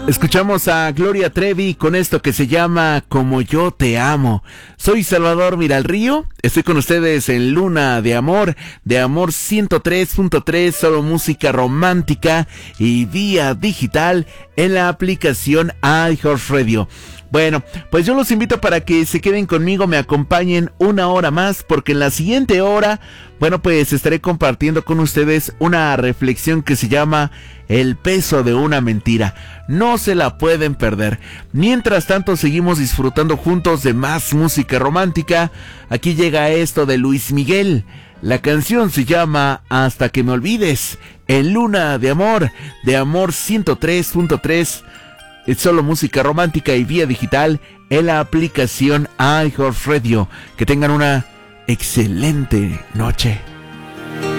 Escuchamos a Gloria Trevi con esto que se llama Como yo te amo. Soy Salvador Miralrío, estoy con ustedes en Luna de Amor 103.3, solo música romántica y vía digital en la aplicación iHeartRadio. Bueno, pues yo los invito para que se queden conmigo, me acompañen una hora más, porque en la siguiente hora, bueno, pues estaré compartiendo con ustedes una reflexión que se llama El peso de una mentira. No se la pueden perder. Mientras tanto, seguimos disfrutando juntos de más música romántica. Aquí llega esto de Luis Miguel. La canción se llama Hasta que me olvides, en Luna de Amor 103.3. Es solo música romántica y vía digital en la aplicación iHeartRadio. Que tengan una excelente noche.